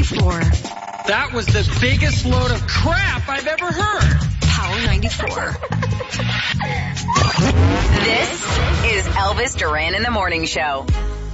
94. That was the biggest load of crap I've ever heard. Power 94. This is Elvis Duran in the Morning Show.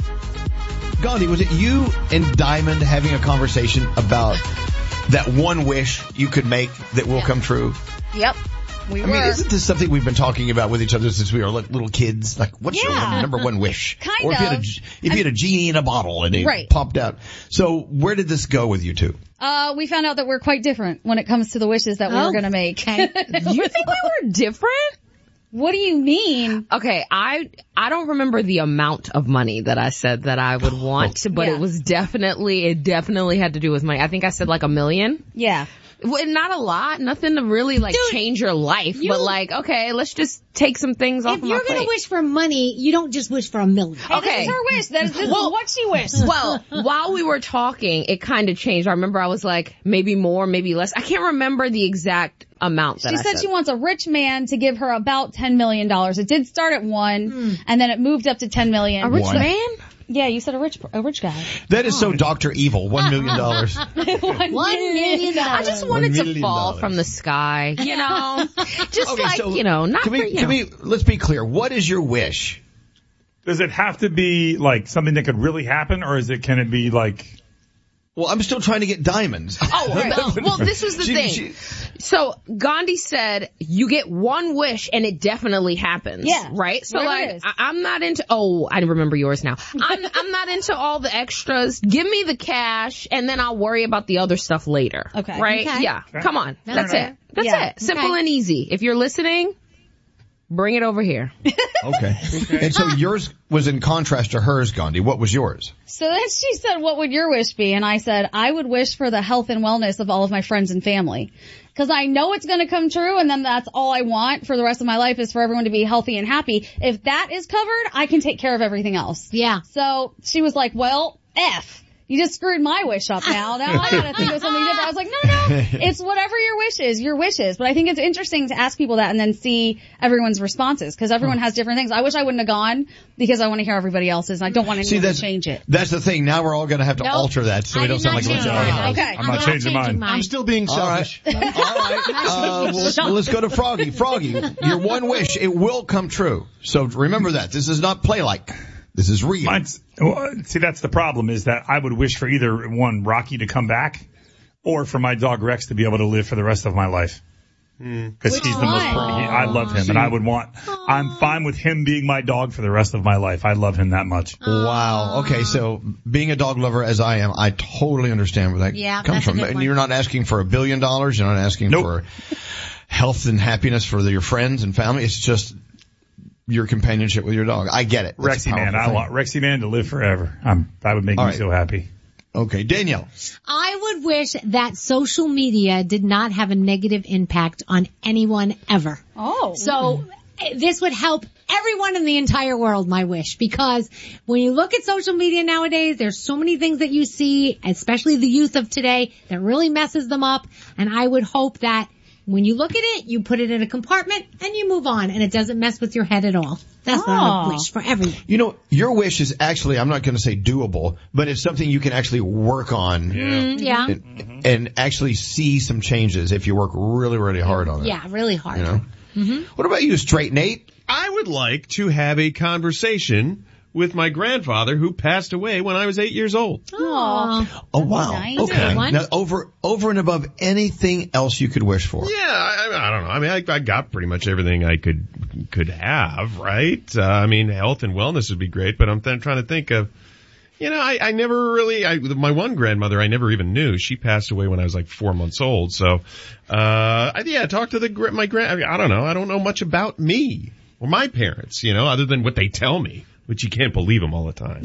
Gandhi, was it you and Diamond having a conversation about that one wish you could make that will come true? Yep. I mean, isn't this something we've been talking about with each other since we were little kids? Like, what's your number one wish? Kind or of. If you had a genie in a bottle and it popped out. So where did this go with you two? We found out that we're quite different when it comes to the wishes that we were going to make. You think we were different? What do you mean? Okay, I don't remember the amount of money that I said that I would want, but it definitely had to do with money. I think I said like $1 million. Yeah. Well, not a lot, nothing to really change your life, but okay, let's just take some things off of my plate. If you're going to wish for money, you don't just wish for $1 million. Hey, this is her wish. This is what she wished. Well, while we were talking, it kind of changed. I remember I was like, maybe more, maybe less. I can't remember the exact amount that she said she wants a rich man to give her about $10 million. It did start at $1 million, and then it moved up to $10 million. A rich man? Yeah, you said a rich guy. That is so Dr. Evil. $1 million. $1 million. I just wanted to fall from the sky, you know? Just not for you. Let's be clear. What is your wish? Does it have to be like something that could really happen, or can it be like... Well, I'm still trying to get diamonds. Well, this was the thing. So Gandhi said you get one wish and it definitely happens. Yeah. Right? So I'm not into, I remember yours now. I'm not into all the extras. Give me the cash and then I'll worry about the other stuff later. Okay. Right? Okay. Yeah. Come on. That's it. That's it. Simple and easy. If you're listening, bring it over here. Okay. And so yours was in contrast to hers, Gandhi. What was yours? So then she said, what would your wish be? And I said, I would wish for the health and wellness of all of my friends and family. Because I know it's going to come true, and then that's all I want for the rest of my life is for everyone to be healthy and happy. If that is covered, I can take care of everything else. Yeah. So she was like, well, F. You just screwed my wish up now. Now I gotta think of something different. I was like, no. It's whatever your wishes. But I think it's interesting to ask people that and then see everyone's responses. Because everyone has different things. I wish I wouldn't have gone because I want to hear everybody else's. And I don't want anyone to change it. That's the thing. Now we're all going to have to alter that so we don't sound like a bunch of Okay. I'm not changing mine. I'm still being selfish. All right. Well, let's go to Froggy. Froggy, your one wish, it will come true. So remember that. This is not play-like. This is real. See, that's the problem is that I would wish for either one, Rocky to come back or for my dog Rex to be able to live for the rest of my life. Because he's the most I love him, and I'm fine with him being my dog for the rest of my life. I love him that much. Wow. Okay, so being a dog lover as I am, I totally understand where that comes from. And you're not asking for $1 billion. You're not asking for health and happiness for your friends and family. It's just your companionship with your dog. I get it. Rexy Man. I want Rexy Man to live forever. That would make me so happy. Okay, Danielle. I would wish that social media did not have a negative impact on anyone ever. Oh. So this would help everyone in the entire world, my wish, because when you look at social media nowadays, there's so many things that you see, especially the youth of today, that really messes them up. And I would hope that when you look at it, you put it in a compartment and you move on and it doesn't mess with your head at all. That's what I would wish for everyone. You know, your wish is actually, I'm not going to say doable, but it's something you can actually work on. And actually see some changes if you work really, really hard on it. Yeah, really hard. You know? What about you, Straight Nate? I would like to have a conversation with my grandfather who passed away when I was 8 years old. Oh, wow. Nice. Okay. Now, over and above anything else you could wish for. Yeah, I don't know. I mean, I got pretty much everything I could have, right? I mean, health and wellness would be great, but I'm trying to think of, I never really, my one grandmother I never even knew. She passed away when I was like 4 months old. So, talk to my I don't know. I don't know much about me or my parents, other than what they tell me. But you can't believe them all the time.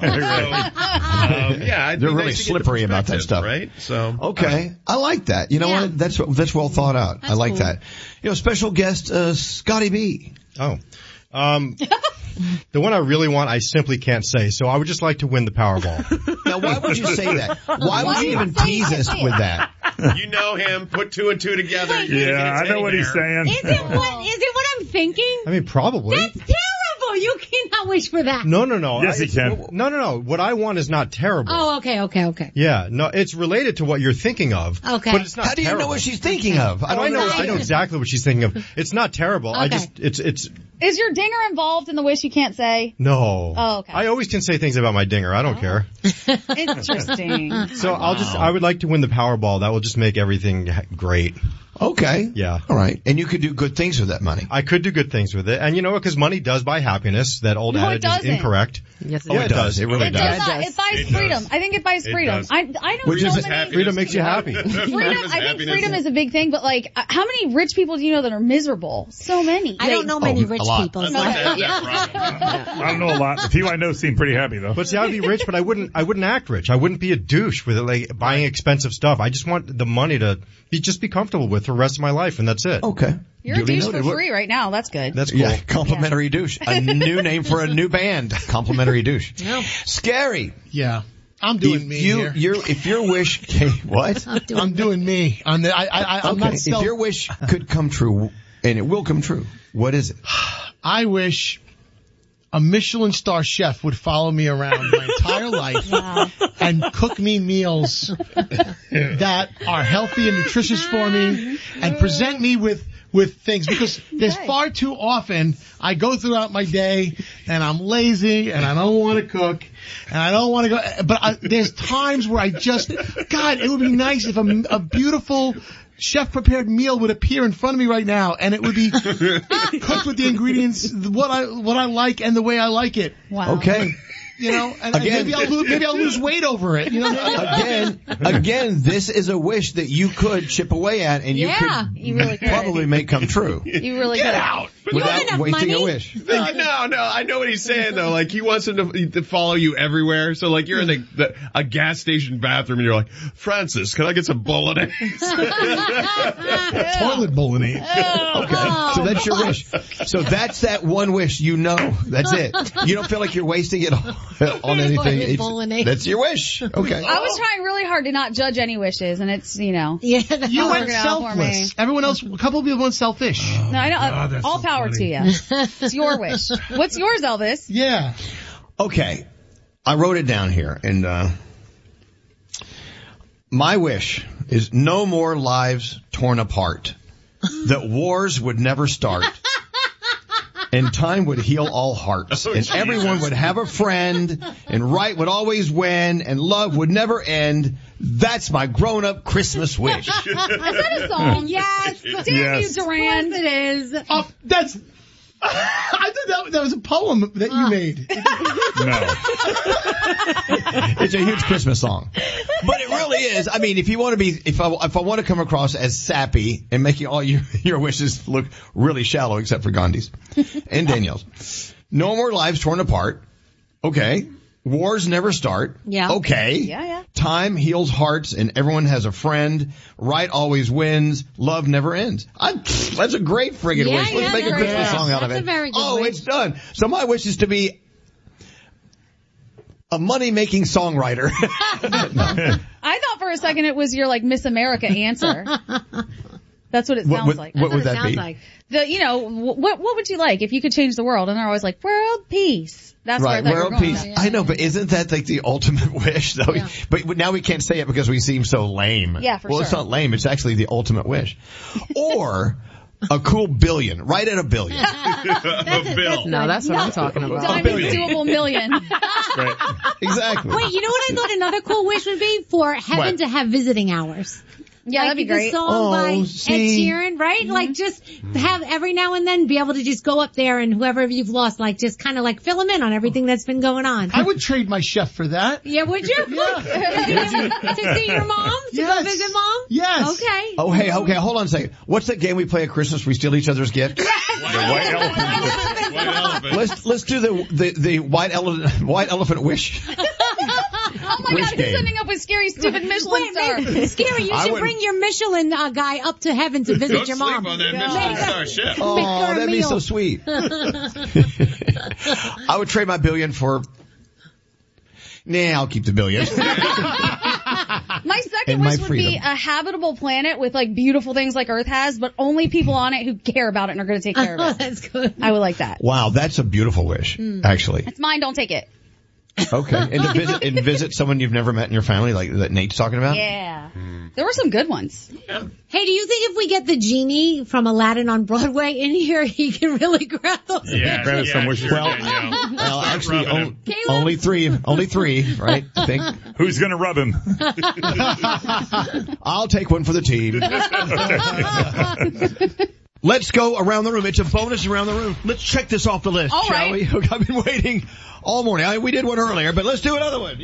They're really slippery about that stuff, right? So okay, I like that. You know what? That's well thought out. I like that. Special guest Scotty B. Oh, the one I really want, I simply can't say. So I would just like to win the Powerball. Now, why would you say that? Why would you even tease us with that? You know him. Put two and two together. I know what he's saying. Is it what I'm thinking? I mean, probably. That's terrible. you cannot wish for that. No. Yes, he can. No. What I want is not terrible. Oh, okay. Yeah, no, it's related to what you're thinking of. Okay. But it's not How do you terrible. know what she's thinking of? I know exactly what she's thinking of. It's not terrible. Okay. It's Is your dinger involved in the wish you can't say? no. Oh, okay. I always can say things about my dinger. I don't care. Interesting. So I would like to win the Powerball. That will just make everything great. Okay. Yeah. All right. And you could do good things with that money. I could do good things with it. And you know what? Because money does buy happiness. That old No, it adage is doesn't. incorrect. Yes, Yeah, it does. It really It does. does not. It buys freedom. I think it buys freedom. does. I know Which so is many. Freedom makes you happy. Freedom, I think freedom is a big thing, but like, how many rich people do you know that are miserable? So many. I don't know many rich a lot. people. So I don't know a lot. The people I know seem pretty happy though. But see, I'd be rich, but I wouldn't act rich. I wouldn't be a douche with it, like buying expensive stuff. I just want the money to be comfortable with for the rest of my life, and that's it. Okay. You're a Duly douche for noted. What- free right now. That's good. That's cool. Yeah, complimentary douche. A new name for a new band. Complimentary douche. No. Scary. Yeah. I'm doing me here. If your wish what? I'm doing me. I'm not If your wish could come true, and it will come true, what is it? I wish a Michelin star chef would follow me around my entire life and cook me meals that are healthy and nutritious for me and present me with things, because there's far too often I go throughout my day and I'm lazy and I don't want to cook and I don't want to go, but there's times where God, it would be nice if a beautiful chef-prepared meal would appear in front of me right now, and it would be cooked with the ingredients what I like and the way I like it. Wow. Okay. You know, and Again. maybe I'll lose weight over it. You know, Again, this is a wish that you could chip away at, and you really could. probably make come true You really Get could. out! without wasting a wish. No, I know what he's saying though. Like he wants him to follow you everywhere. So like you're in a gas station bathroom and you're like, Francis, can I get some bolognese? toilet bolognese. Okay, so that's your wish. So that's that one wish. You know, that's it. You don't feel like you're wasting it on anything. Toilet bolognese. That's your wish. Okay. I was trying really hard to not judge any wishes, and it's, You went working out for me. selfless. Everyone else, a couple of people went selfish. No, I know. All power to you. It's your wish. What's yours, Elvis? Yeah. Okay. I wrote it down here, and my wish is no more lives torn apart, that wars would never start, and time would heal all hearts, and everyone would have a friend, and right would always win, and love would never end. That's my grown-up Christmas wish. Is that a song? Yes. Damn Yes. you, Duran. It is. That's. I thought that was a poem that you made. No. It's a huge Christmas song, but it really is. I mean, if you want to be, if I want to come across as sappy and making all your wishes look really shallow, except for Gandhi's and Danielle's, no more lives torn apart. Okay. Wars never start. Yeah. Okay. Yeah. Time heals hearts and everyone has a friend. Right always wins. Love never ends. That's a great friggin' wish. Let's make a Christmas song out of it. That's a very good wish. It's done. So my wish is to be a money-making songwriter. I thought for a second it was your, like, Miss America answer. That's what it sounds like. What would that be? Like. What would you like if you could change the world? And they're always like, world peace. That's right, where I thought world you were peace. going. I know, but isn't that like the ultimate wish though? Yeah. But now we can't say it because we seem so lame. Yeah, for Well, it's sure. not lame. It's actually the ultimate wish. Or a cool billion. Right at a billion. A bill. No, that's what I'm talking about. Diamond doable million. Right. Exactly. Wait, you know what I thought another cool wish would be? For heaven What? to have visiting hours. Yeah, Like that'd be the great. song by see. Ed Sheeran, right? Like just have every now and then be able to just go up there and whoever you've lost, like just kind of like fill them in on everything that's been going on. I would trade my chef for that. Yeah, would you? To see your mom? To go Yes. visit mom? Yes. Okay. Oh, hey, okay, hold on a second. What's that game we play at Christmas? We steal each other's gifts? The white elephant. White elephant. Let's do the white elephant wish. Oh my Wish God, who's game. ending up with scary, stupid Michelin star? Scary, you I should would- bring your Michelin guy up to heaven to visit Don't your sleep mom. on that Michelin star chef. Oh, Make her a that'd be meal. so sweet. I would trade my billion for... Nah, I'll keep the billion. My second wish would be a habitable planet with like beautiful things like Earth has, but only people on it who care about it and are going to take care of it. That's good. I would like that. Wow, that's a beautiful wish, actually. It's mine, don't take it. Okay. And to visit someone you've never met in your family, like that Nate's talking about? Yeah. There were some good ones. Hey, do you think if we get the genie from Aladdin on Broadway in here, he can really grab those? Grab some wishes. Well, actually, only three, right? I think. Who's gonna rub him? I'll take one for the team. Let's go around the room. It's a bonus around the room. Let's check this off the list, shall we? I've been waiting all morning. We did one earlier, but let's do another one. Yay!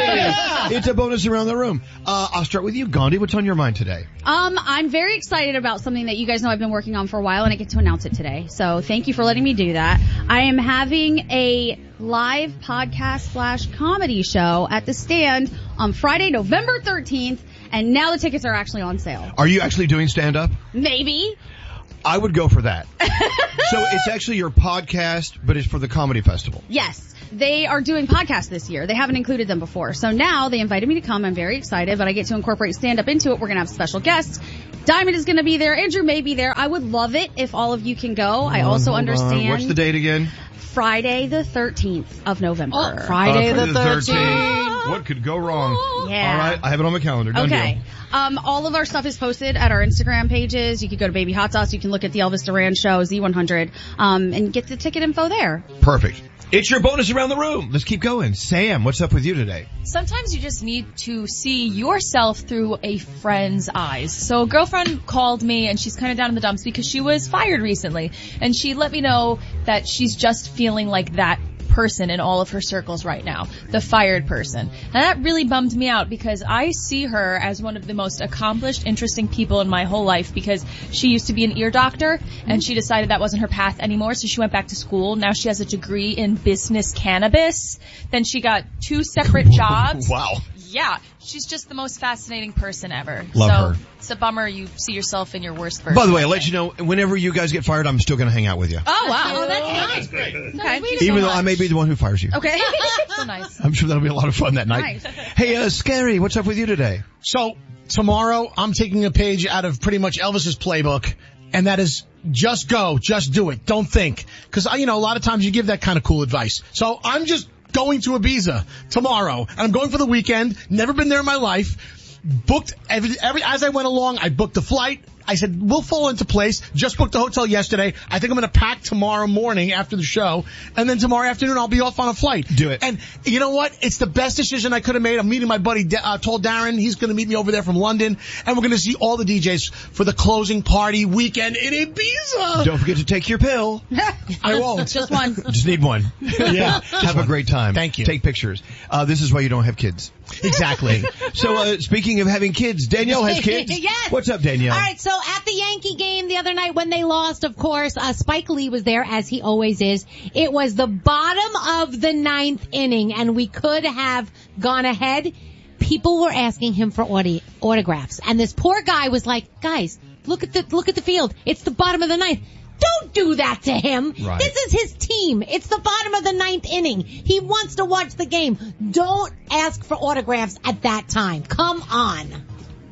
Yeah. It's a bonus around the room. I'll start with you, Gandhi. What's on your mind today? I'm very excited about something that you guys know I've been working on for a while, and I get to announce it today. So thank you for letting me do that. I am having a live podcast / comedy show at the Stand on Friday, November 13th, and now the tickets are actually on sale. Are you actually doing stand-up? Maybe. I would go for that. So it's actually your podcast, but it's for the comedy festival. Yes. They are doing podcasts this year. They haven't included them before. So now they invited me to come. I'm very excited, but I get to incorporate stand-up into it. We're going to have special guests. Diamond is going to be there. Andrew may be there. I would love it if all of you can go. I also understand. What's the date again? Friday the 13th of November. Oh, Friday the 13th. What could go wrong? Yeah. All right. I have it on my calendar. Done Okay. deal. All of our stuff is posted at our Instagram pages. You could go to Baby Hot Sauce. You can look at the Elvis Duran Show, Z100, and get the ticket info there. Perfect. It's your bonus around the room. Let's keep going. Sam, what's up with you today? Sometimes you just need to see yourself through a friend's eyes. So a girlfriend called me and she's kind of down in the dumps because she was fired recently. And she let me know that she's just feeling like that person in all of her circles right now, the fired person. And that really bummed me out because I see her as one of the most accomplished, interesting people in my whole life because she used to be an ear doctor and she decided that wasn't her path anymore, so she went back to school. Now she has a degree in business cannabis. Then she got 2 separate jobs. Wow. Yeah, she's just the most fascinating person ever. Love her. It's a bummer you see yourself in your worst version. By the way, I'll let you know, whenever you guys get fired, I'm still going to hang out with you. Oh, wow. Oh, that's great. Okay. Even though I may be the one who fires you. Okay. So nice. I'm sure that'll be a lot of fun that night. Nice. Hey, Scary, what's up with you today? So tomorrow I'm taking a page out of pretty much Elvis's playbook, and that is just go, just do it, don't think. Because a lot of times you give that kind of cool advice. So I'm just going to Ibiza tomorrow, and I'm going for the weekend. Never been there in my life. Booked every as I went along. I booked the flight. I said, we'll fall into place. Just booked the hotel yesterday. I think I'm going to pack tomorrow morning after the show. And then tomorrow afternoon, I'll be off on a flight. Do it. And you know what? It's the best decision I could have made. I'm meeting my buddy, told Darren. He's going to meet me over there from London. And we're going to see all the DJs for the closing party weekend in Ibiza. Don't forget to take your pill. I won't. Just one. Just need one. Yeah. Have a great time. Thank you. Take pictures. This is why you don't have kids. Exactly. So, speaking of having kids, Danielle has kids. Yes. What's up, Danielle? All right, so at the Yankee game the other night when they lost, of course, Spike Lee was there, as he always is. It was the bottom of the 9th inning, and we could have gone ahead. People were asking him for autographs, and this poor guy was like, guys, look at the field. It's the bottom of the 9th. Don't do that to him. Right. This is his team. It's the bottom of the 9th inning. He wants to watch the game. Don't ask for autographs at that time. Come on.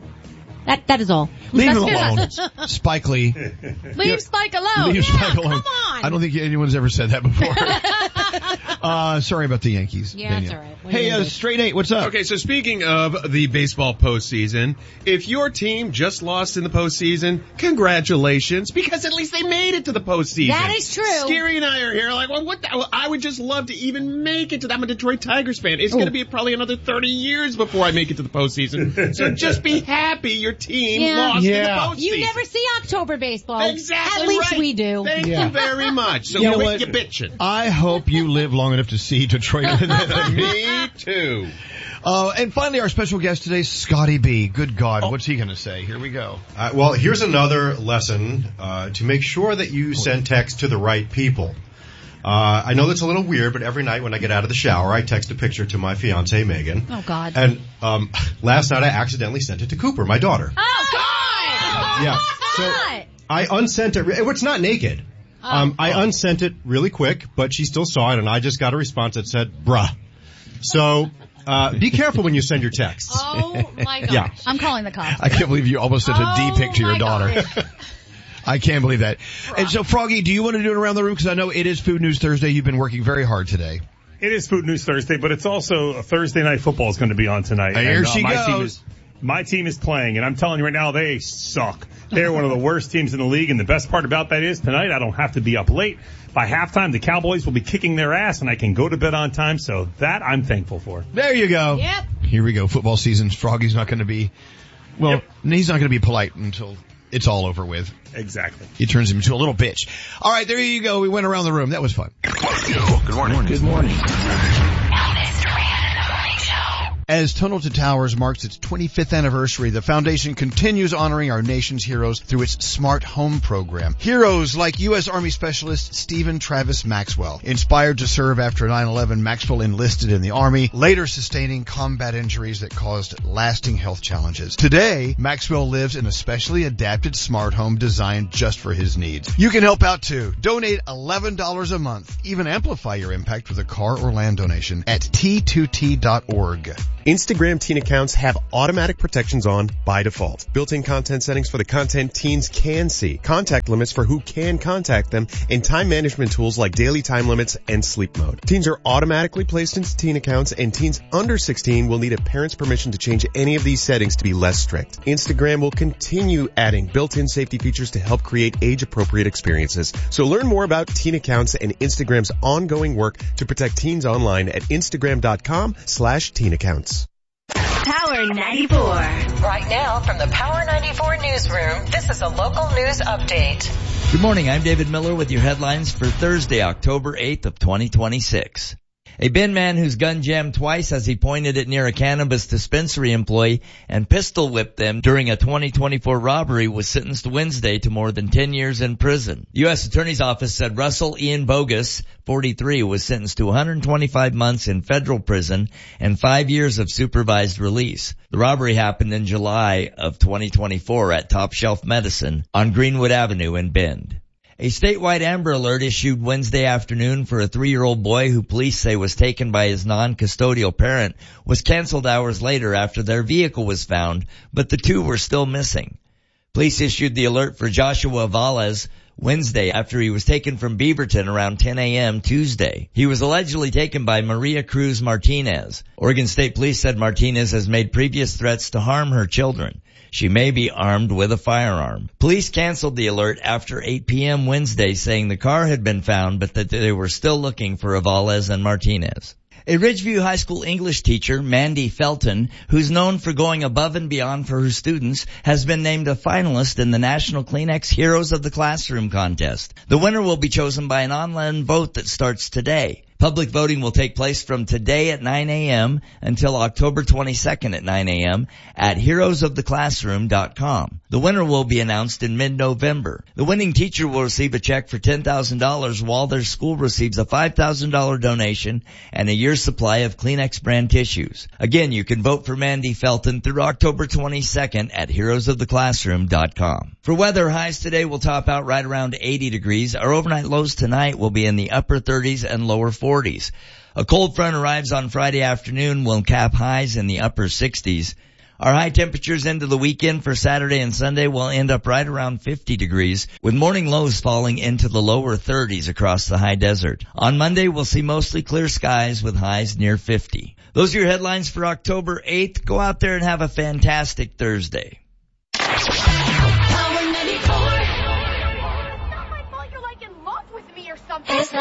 That is all. Leave him alone. Spike Lee. Leave Spike alone. Leave Spike alone. Come on. I don't think anyone's ever said that before. Sorry about the Yankees. Yeah, Danielle. that's all right. What are you Hey, gonna do? Straight 8, what's up? Okay, so speaking of the baseball postseason, if your team just lost in the postseason, congratulations, because at least they made it to the postseason. That is true. Scary and I are here like, well, I would just love to even make it to that. I'm a Detroit Tigers fan. It's going to be probably another 30 years before I make it to the postseason. So just be happy your team lost in the postseason. You never see October baseball. Exactly At least right. we do. Thank you very much. So You know quit what? your bitching. I hope you live long enough to see Detroit. Me too. And finally, our special guest today, Scotty B. Good God, what's he going to say? Here we go. Well, here's another lesson to make sure that you send text to the right people. I know that's a little weird, but every night when I get out of the shower, I text a picture to my fiancée, Megan. Oh, God. And last night I accidentally sent it to Cooper, my daughter. Oh, God! Yeah. So I unsent it. It's not naked. I unsent it really quick, but she still saw it, and I just got a response that said, bruh. So Be careful when you send your texts. Oh my gosh. Yeah. I'm calling the cops. I can't believe you almost sent a D pic to your daughter. I can't believe that. And so, Froggy, do you want to do it around the room? Because I know it is Food News Thursday. You've been working very hard today. It is Food News Thursday, but it's also a Thursday Night Football is going to be on tonight. Here she goes. My team is playing, and I'm telling you right now, they suck. They're one of the worst teams in the league, and the best part about that is tonight I don't have to be up late. By halftime, the Cowboys will be kicking their ass, and I can go to bed on time, so that I'm thankful for. There you go. Yep. Here we go. Football season. Froggy's not going to be, he's not going to be polite until it's all over with. Exactly. He turns him into a little bitch. All right, there you go. We went around the room. That was fun. Good morning. Good morning. As Tunnel to Towers marks its 25th anniversary, the foundation continues honoring our nation's heroes through its Smart Home program. Heroes like U.S. Army Specialist Stephen Travis Maxwell. Inspired to serve after 9/11, Maxwell enlisted in the Army, later sustaining combat injuries that caused lasting health challenges. Today, Maxwell lives in a specially adapted smart home designed just for his needs. You can help out too. Donate $11 a month. Even amplify your impact with a car or land donation at t2t.org. Instagram teen accounts have automatic protections on by default. Built-in content settings for the content teens can see, contact limits for who can contact them, and time management tools like daily time limits and sleep mode. Teens are automatically placed into teen accounts, and teens under 16 will need a parent's permission to change any of these settings to be less strict. Instagram will continue adding built-in safety features to help create age-appropriate experiences. So learn more about teen accounts and Instagram's ongoing work to protect teens online at instagram.com/teen accounts. Power 94. Right now from the Power 94 newsroom, this is a local news update. Good morning. I'm David Miller with your headlines for Thursday, October 8th of 2026. A bin man whose gun jammed twice as he pointed it near a cannabis dispensary employee and pistol whipped them during a 2024 robbery was sentenced Wednesday to more than 10 years in prison. The U.S. Attorney's Office said Russell Ian Bogus, 43, was sentenced to 125 months in federal prison and 5 years of supervised release. The robbery happened in July of 2024 at Top Shelf Medicine on Greenwood Avenue in Bend. A statewide Amber Alert issued Wednesday afternoon for a 3-year-old boy who police say was taken by his non-custodial parent was canceled hours later after their vehicle was found, but the two were still missing. Police issued the alert for Joshua Valles Wednesday after he was taken from Beaverton around 10 a.m. Tuesday. He was allegedly taken by Maria Cruz Martinez. Oregon State Police said Martinez has made previous threats to harm her children. She may be armed with a firearm. Police canceled the alert after 8 p.m. Wednesday, saying the car had been found, but that they were still looking for Avales and Martinez. A Ridgeview High School English teacher, Mandy Felton, who's known for going above and beyond for her students, has been named a finalist in the National Kleenex Heroes of the Classroom contest. The winner will be chosen by an online vote that starts today. Public voting will take place from today at 9 a.m. until October 22nd at 9 a.m. at heroesoftheclassroom.com. The winner will be announced in mid-November. The winning teacher will receive a check for $10,000 while their school receives a $5,000 donation and a year's supply of Kleenex brand tissues. Again, you can vote for Mandy Felton through October 22nd at heroesoftheclassroom.com. For weather, highs today will top out right around 80 degrees. Our overnight lows tonight will be in the upper 30s and lower 40s. A cold front arrives on Friday afternoon, will cap highs in the upper 60s. Our high temperatures into the weekend for Saturday and Sunday will end up right around 50 degrees, with morning lows falling into the lower 30s across the high desert. On Monday, we'll see mostly clear skies with highs near 50. Those are your headlines for October 8th. Go out there and have a fantastic Thursday.